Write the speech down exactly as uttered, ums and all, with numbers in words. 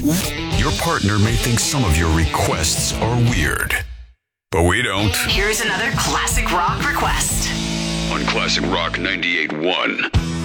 Your partner may think some of your requests are weird, but we don't. Here's another classic rock request On Classic Rock ninety-eight point one.